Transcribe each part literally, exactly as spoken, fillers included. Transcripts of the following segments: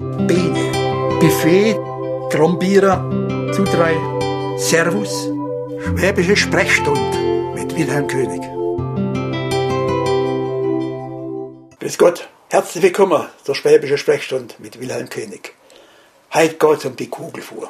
Biene, Buffet, Trombierer, zu drei, Servus, Schwäbische Sprechstunde mit Wilhelm König. Grüß Gott, herzlich willkommen zur Schwäbische Sprechstunde mit Wilhelm König. Heute geht es um die Kugelfuhr.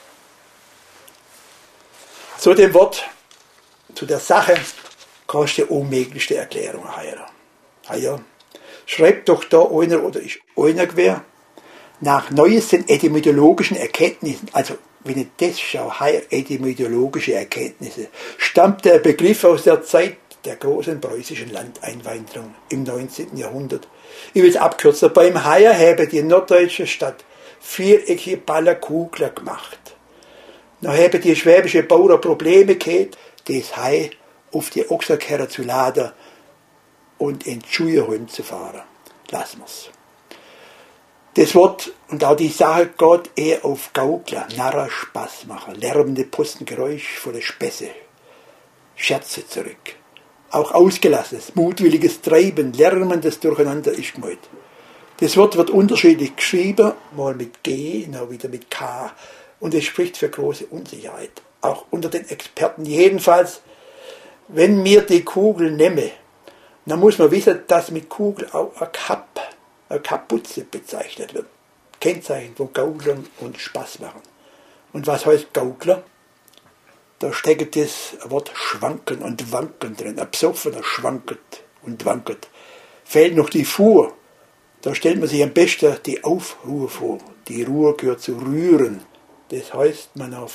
Zu dem Wort, zu der Sache, kannst du die unmöglichste Erklärung heiren. Ah ja, schreibt doch da einer oder ist einer gewesen, nach neuesten etymologischen Erkenntnissen, also wenn ich das schaue, heier etymologische Erkenntnisse, stammt der Begriff aus der Zeit der großen preußischen Landeinwanderung im neunzehnten Jahrhundert. Ich will es abkürzen, beim Heier haben die norddeutsche Stadt viereckige Ballerkugler gemacht. Dann haben die schwäbische Bauern Probleme gehabt, das Hai auf die Ochserkerre zu laden und in die Schuhe zu fahren. Lassen wir's. Das Wort und auch die Sache geht eher auf Gaukler, Narrer, Spaß machen, lärmende Postengeräusch voller Späße, Scherze zurück. Auch ausgelassenes, mutwilliges Treiben, lärmendes Durcheinander ist gemeint. Das Wort wird unterschiedlich geschrieben, mal mit G, dann wieder mit K, und es spricht für große Unsicherheit. Auch unter den Experten. Jedenfalls, wenn mir die Kugel nehme, dann muss man wissen, dass mit Kugel auch ein Kap, eine Kapuze bezeichnet wird. Kennzeichen von Gauklern und Spaß machen. Und was heißt Gaukler? Da steckt das Wort schwanken und wanken drin. Ein Psoffener schwankt und wankelt. Fehlt noch die Fuhr. Da stellt man sich am besten die Aufruhr vor. Die Ruhr gehört zu rühren. Das heißt man auf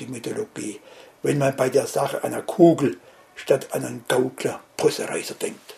Volksetymologie, wenn man bei der Sache einer Kugel statt an einen Gaukler Possereiser denkt.